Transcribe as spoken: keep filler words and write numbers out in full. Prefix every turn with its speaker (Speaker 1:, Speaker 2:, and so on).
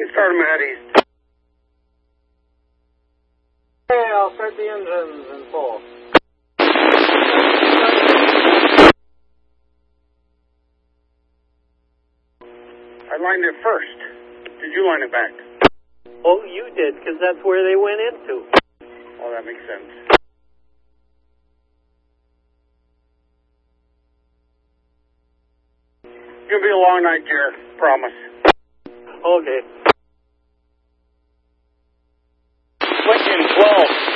Speaker 1: start them at east.
Speaker 2: Okay, I'll start the engines in full.
Speaker 1: I lined it first. Did you line it back?
Speaker 2: Oh, you did, because that's where they went into.
Speaker 1: Oh, that makes sense. It's gonna be a long night, Jer. Promise.
Speaker 2: Okay.
Speaker 3: Switching twelve.